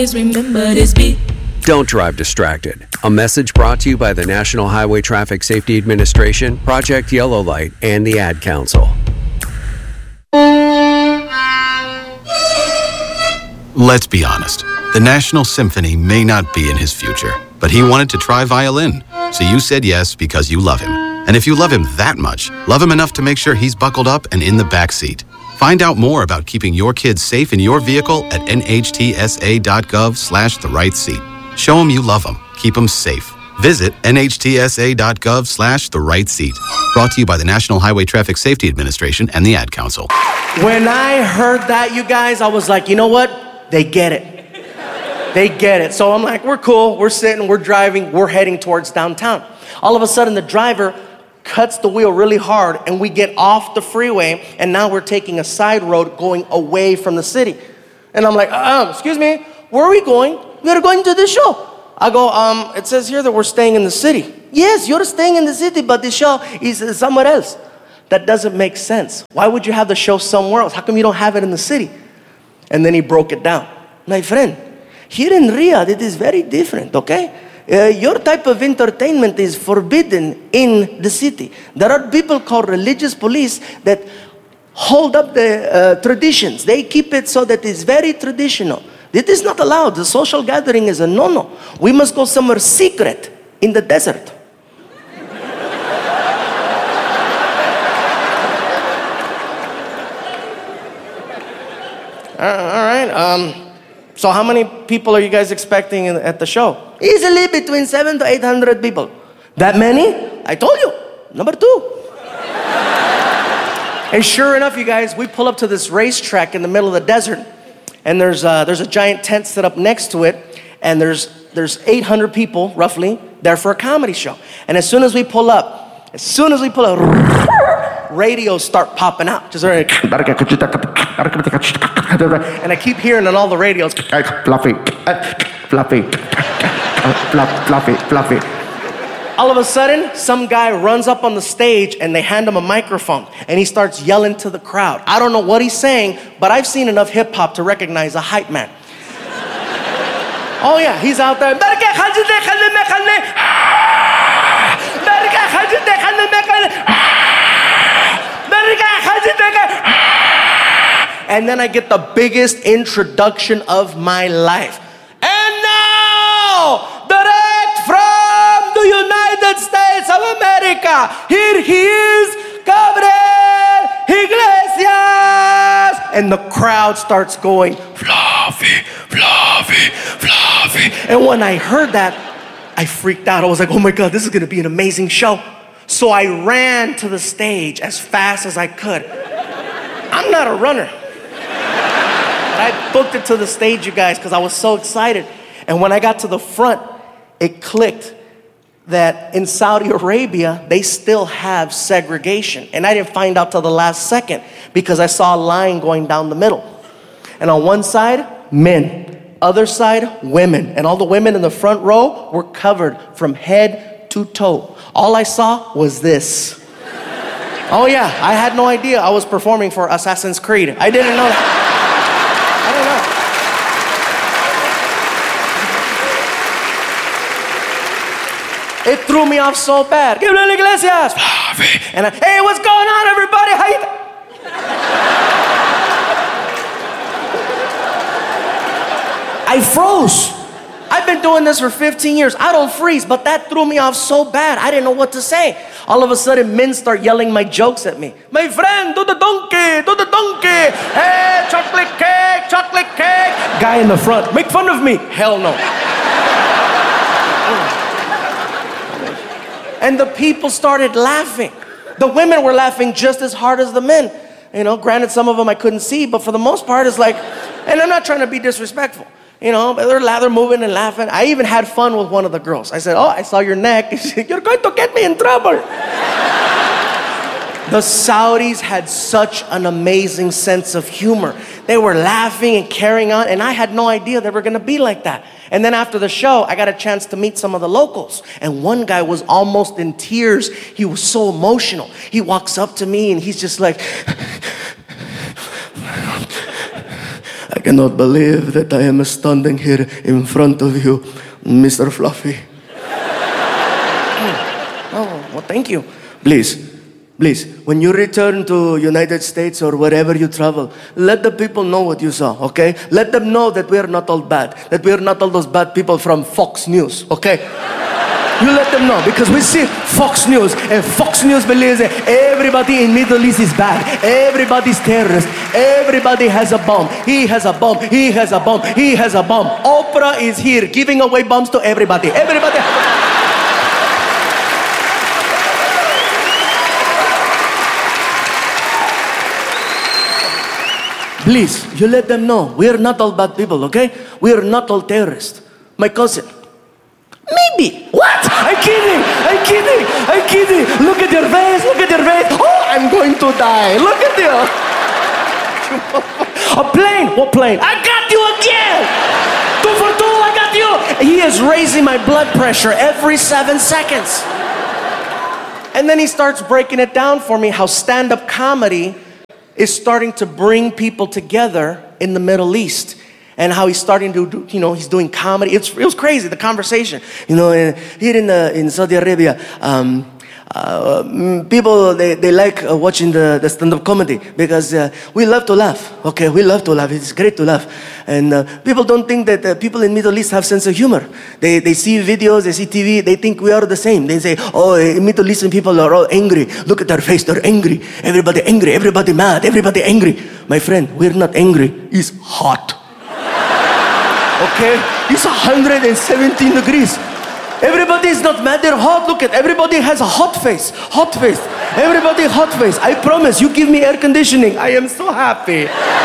Remember this beat. Don't drive distracted. A message brought to you by the National Highway Traffic Safety Administration, Project Yellow Light, and the Ad Council. Let's be honest. The National Symphony may not be in his future, but he wanted to try violin. So you said yes because you love him. And if you love him that much, love him enough to make sure he's buckled up and in the back seat. Find out more about keeping your kids safe in your vehicle at nhtsa.gov/the-right-seat. Show them you love them. Keep them safe. Visit nhtsa.gov/the-right-seat. Brought to you by the National Highway Traffic Safety Administration and the Ad Council. When I heard that, you guys, I was like, you know what? They get it. They get it. So I'm like, we're cool. We're sitting, we're driving, we're heading towards downtown. All of a sudden, the driver cuts the wheel really hard, and we get off the freeway, and now we're taking a side road going away from the city. And I'm like, excuse me, where are we going? We're going to the show. I go, it says here that we're staying in the city. Yes, you're staying in the city, but the show is somewhere else. That doesn't make sense. Why would you have the show somewhere else? How come you don't have it in the city? And then he broke it down. My friend, here in Riyadh, it is very different, okay? Your type of entertainment is forbidden in the city. There are people called religious police that hold up the traditions. They keep it so that it's very traditional. It is not allowed. The social gathering is a no-no. We must go somewhere secret in the desert. All right. So how many people are you guys expecting at the show? Easily between 700 to 800 people. That many? I told you. Number 2. And sure enough, you guys, we pull up to this racetrack in the middle of the desert. And there's a giant tent set up next to it. And there's 800 people, roughly, there for a comedy show. And as soon as we pull up, radios start popping out. Just and I keep hearing on all the radios, fluffy, fluffy, fluffy, fluffy. All of a sudden, some guy runs up on the stage and they hand him a microphone and he starts yelling to the crowd. I don't know what he's saying, but I've seen enough hip hop to recognize a hype man. Oh yeah, he's out there. And then I get the biggest introduction of my life. And now, direct from the United States of America, here he is, Gabriel Iglesias. And the crowd starts going, fluffy, fluffy, fluffy. And when I heard that, I freaked out. I was like, oh my God, this is gonna be an amazing show. So I ran to the stage as fast as I could. I'm not a runner. I booked it to the stage, you guys, because I was so excited. And when I got to the front, it clicked that in Saudi Arabia, they still have segregation. And I didn't find out till the last second because I saw a line going down the middle. And on one side, men. Other side, women. And all the women in the front row were covered from head to toe. All I saw was this. Oh yeah, I had no idea I was performing for Assassin's Creed. I didn't know that. I don't know. It threw me off so bad. Gabriel Iglesias. And hey, what's going on, everybody? How you? I froze. I've been doing this for 15 years. I don't freeze, but that threw me off so bad. I didn't know what to say. All of a sudden, men start yelling my jokes at me. My friend, do the donkey, do the donkey. Hey, chocolate cake, chocolate cake. Guy in the front, make fun of me. Hell no. And the people started laughing. The women were laughing just as hard as the men. You know, granted, some of them I couldn't see, but for the most part, it's like, and I'm not trying to be disrespectful. You know, but they're moving and laughing. I even had fun with one of the girls. I said, oh, I saw your neck. She said, you're going to get me in trouble. The Saudis had such an amazing sense of humor. They were laughing and carrying on, and I had no idea they were going to be like that. And then after the show, I got a chance to meet some of the locals. And one guy was almost in tears. He was so emotional. He walks up to me, and he's just like... I cannot believe that I am standing here in front of you, Mr. Fluffy. Oh, well, thank you. Please, when you return to United States or wherever you travel, let the people know what you saw, okay? Let them know that we are not all bad, that we are not all those bad people from Fox News, okay? You let them know, because we see Fox News, and Fox News believes that everybody in Middle East is bad. Everybody's terrorist. Everybody has a bomb. He has a bomb. He has a bomb. He has a bomb. Oprah is here giving away bombs to everybody. Everybody. Please, you let them know. We are not all bad people, okay? We are not all terrorists. My cousin. Maybe. What? I'm kidding. Look at your face. Oh, I'm going to die. Look at you. A plane. What plane? I got you again. 2 for 2, I got you. He is raising my blood pressure every 7 seconds. And then he starts breaking it down for me how stand-up comedy is starting to bring people together in the Middle East. And how he's starting to do, he's doing comedy. It was crazy, the conversation. Here in Saudi Arabia, people, they like watching the stand-up comedy because we love to laugh, okay? We love to laugh. It's great to laugh. And people don't think that people in Middle East have sense of humor. They see videos, they see TV, they think we are the same. They say, oh, Middle Eastern people are all angry. Look at their face, they're angry. Everybody mad, everybody angry. My friend, we're not angry. It's hot. Okay? It's 117 degrees. Everybody is not mad, they're hot. Look at everybody has a hot face. Everybody hot face. I promise, you give me air conditioning. I am so happy.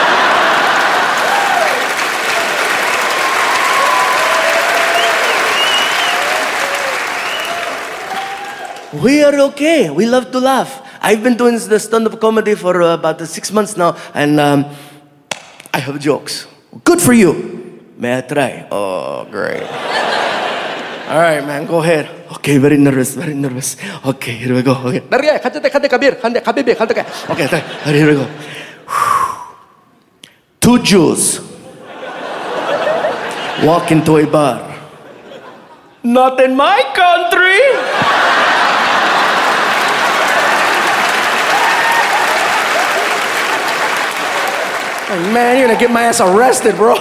We are okay. We love to laugh. I've been doing the stand-up comedy for about 6 months now, and I have jokes. Good for you. May I try? Oh, great. All right, man, go ahead. Okay, very nervous. Okay, here we go. Okay, here we go. 2 Jews walk into a bar. Not in my country. Oh, man, you're gonna get my ass arrested, bro.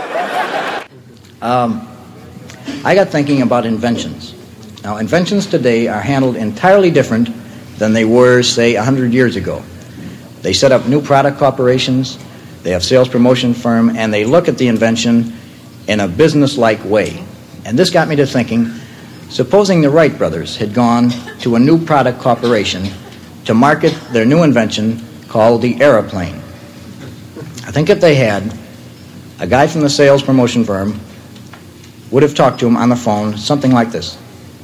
I got thinking about inventions. Now, inventions today are handled entirely different than they were, say, 100 years ago. They set up new product corporations, they have sales promotion firm, and they look at the invention in a business-like way. And this got me to thinking, supposing the Wright brothers had gone to a new product corporation to market their new invention called the aeroplane. I think if they had, a guy from the sales promotion firm would have talked to him on the phone, something like this.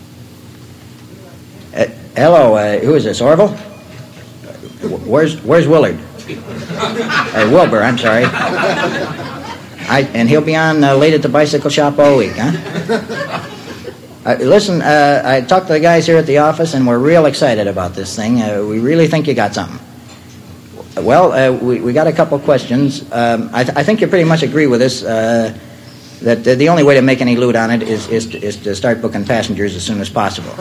Hello, who is this, Orville? Where's Willard? Wilbur, I'm sorry. And he'll be on late at the bicycle shop all week, huh? Listen, I talked to the guys here at the office, and we're real excited about this thing. We really think you got something. Well, we got a couple questions. I think you pretty much agree with us that the only way to make any loot on it is to start booking passengers as soon as possible.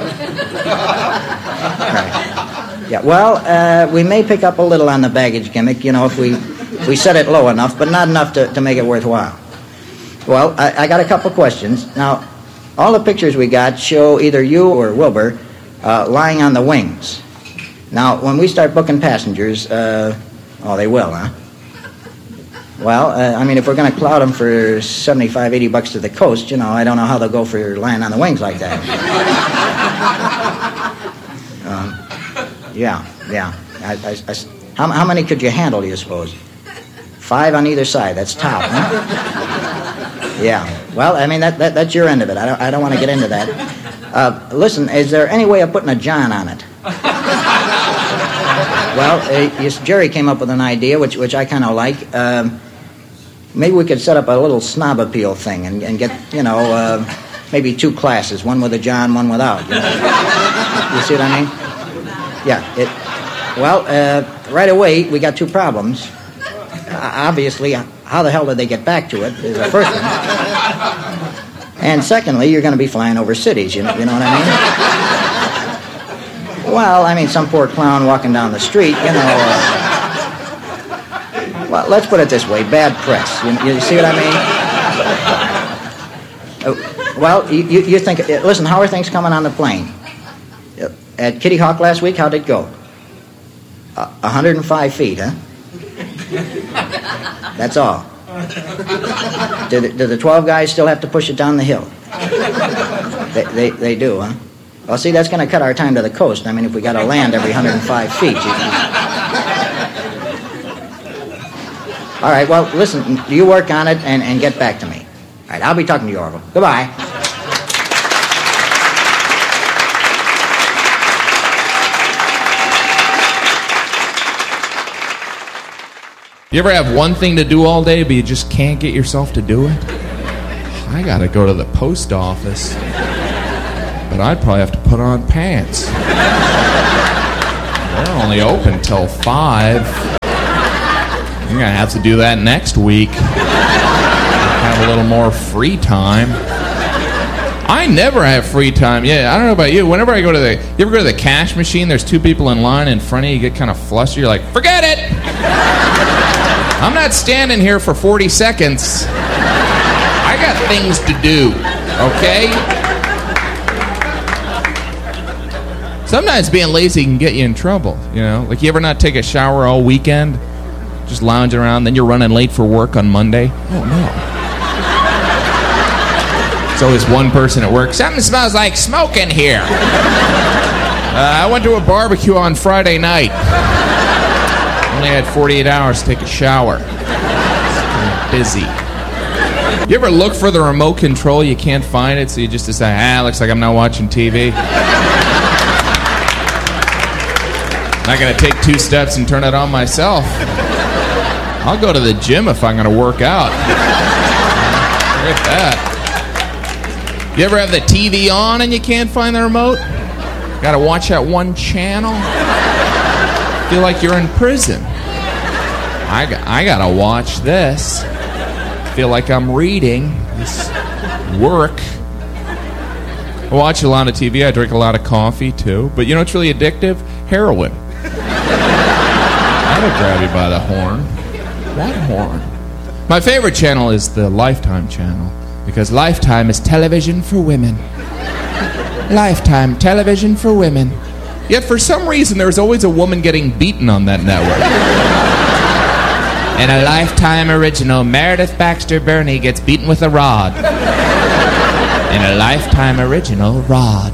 Right. Yeah. Well, we may pick up a little on the baggage gimmick, if we set it low enough, but not enough to make it worthwhile. Well, I got a couple questions. Now, all the pictures we got show either you or Wilbur lying on the wings. Now, when we start booking passengers, they will, huh? Well, if we're going to cloud them for $75, $80 to the coast, I don't know how they'll go for lying on the wings like that. Yeah. How many could you handle, do you suppose? 5 on either side, that's top, huh? Yeah. Well, that's your end of it. I don't want to get into that. Listen, is there any way of putting a John on it? Well, Jerry came up with an idea, which I kind of like. Maybe we could set up a little snob appeal thing and get, maybe 2 classes, one with a John, one without. You see what I mean? Yeah. Right away, we got 2 problems. Obviously, how how the hell did they get back to it is the first one. And secondly, you're going to be flying over cities, you know what I mean? Well, I mean, some poor clown walking down the street, you know. Well, let's put it this way, bad press. You see what I mean? Well, you think, listen, how are things coming on the plane? At Kitty Hawk last week, how'd it go? 105 feet, huh? That's all. Do the 12 guys still have to push it down the hill? They do, huh? Well, see, that's going to cut our time to the coast. I mean, if we got to land every 105 feet. All right, well, listen, you work on it and get back to me. All right, I'll be talking to you, Orville. Goodbye. You ever have one thing to do all day, but you just can't get yourself to do it? I gotta go to the post office, but I'd probably have to put on pants. They're only open till 5. You're gonna have to do that next week. Have a little more free time. I never have free time. Yeah, I don't know about you. Whenever I go to you ever go to the cash machine, there's 2 people in line in front of you, you get kind of flustered, you're like, forget it! I'm not standing here for 40 seconds. I got things to do, okay? Sometimes being lazy can get you in trouble, you know? Like, you ever not take a shower all weekend? Just lounging around, then you're running late for work on Monday? Oh, no. It's always one person at work. Something smells like smoke in here. I went to a barbecue on Friday night. Only had 48 hours to take a shower. I'm busy. You ever look for the remote control, you can't find it, so you just decide, looks like I'm not watching TV. Not gonna take 2 steps and turn it on myself. I'll go to the gym if I'm gonna work out. Forget that. You ever have the TV on and you can't find the remote? Gotta watch that one channel? Feel like you're in prison. I gotta watch this. Feel like I'm reading this work. I watch a lot of TV. I drink a lot of coffee too. But you know what's really addictive? Heroin. That'll grab you by the horn. What horn? My favorite channel is the Lifetime channel because Lifetime is television for women. Lifetime television for women. Yet for some reason there's always a woman getting beaten on that network. In a Lifetime original, Meredith Baxter Birney gets beaten with a rod. In a Lifetime original, Rod.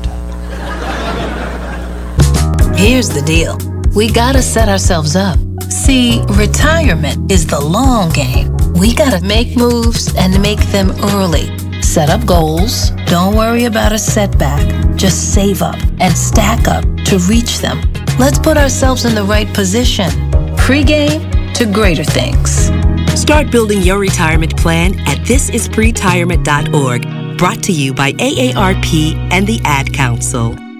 Here's the deal. We gotta set ourselves up. See, retirement is the long game. We gotta make moves and make them early. Set up goals. Don't worry about a setback. Just save up and stack up to reach them. Let's put ourselves in the right position. Pre-game to greater things. Start building your retirement plan at thisispretirement.org. Brought to you by AARP and the Ad Council.